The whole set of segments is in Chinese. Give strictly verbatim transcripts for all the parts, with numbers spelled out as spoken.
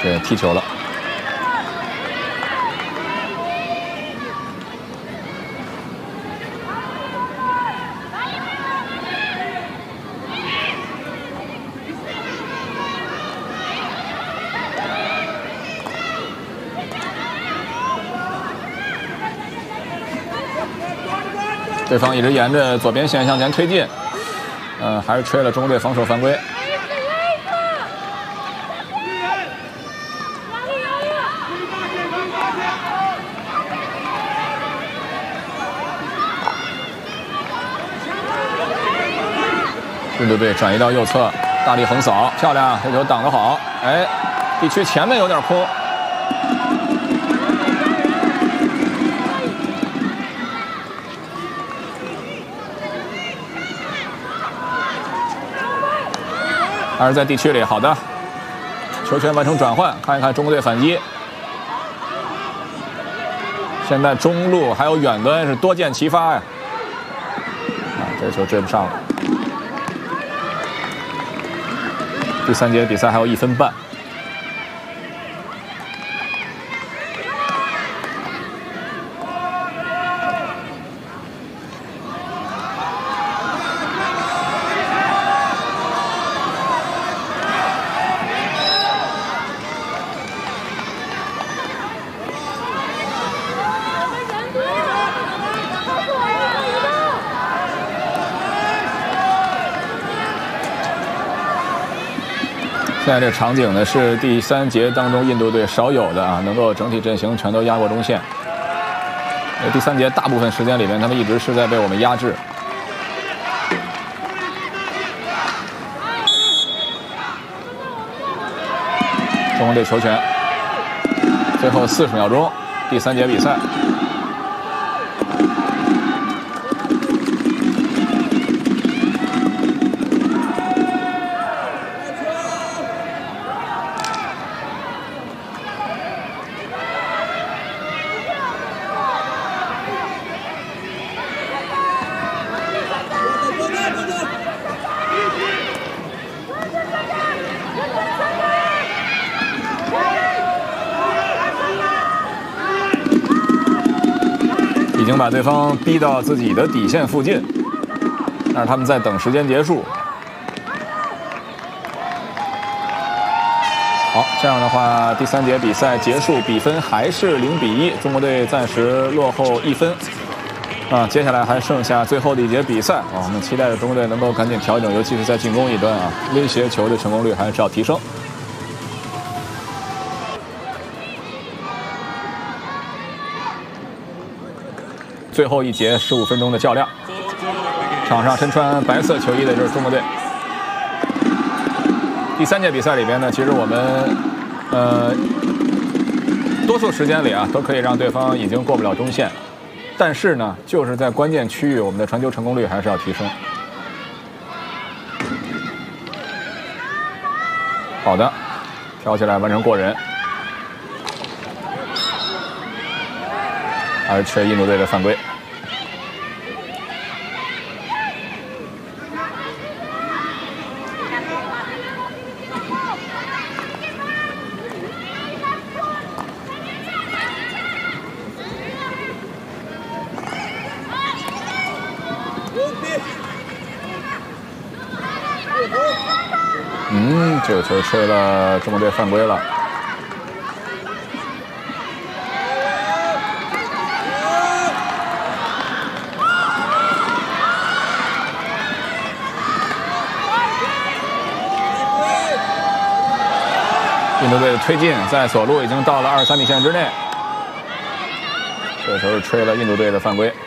这踢球了。对方一直沿着左边线向前推进，嗯、呃，还是吹了中国队防守犯规。印度队转移到右侧，大力横扫，漂亮，这球挡得好。哎，地区前面有点空。还是在地区里，好的，球权完成转换，看一看中国队反击。现在中路还有远端是多箭齐发呀！啊，这个球追不上了。第三节比赛还有一分半。现在这个场景呢是第三节当中印度队少有的啊，能够整体阵型全都压过中线。第三节大部分时间里面，他们一直是在被我们压制。中国队球权，最后四十秒钟，第三节比赛。已经把对方逼到自己的底线附近，但是他们在等时间结束。好，这样的话，第三节比赛结束，比分还是零比一，中国队暂时落后一分。啊，接下来还剩下最后的一节比赛啊，我们期待着中国队能够赶紧调整，尤其是在进攻一端啊，威胁球的成功率还是要提升。最后一节十五分钟的较量，场上身穿白色球衣的就是中国队。第三节比赛里边呢，其实我们呃多数时间里啊都可以让对方已经过不了中线，但是呢，就是在关键区域，我们的传球成功率还是要提升。好的，跳起来完成过人，还是吹印度队的犯规。嗯，这个球吹了中国队犯规了。印度队的推进在左路已经到了二十三米线之内，这个球是吹了印度队的犯规。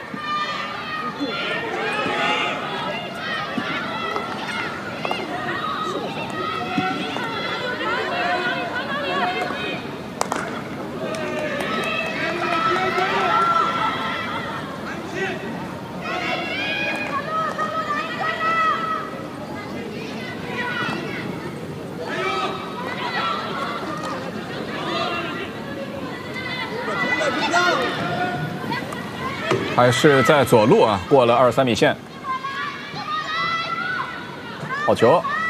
还是在左路啊，过了二十三米线，好球。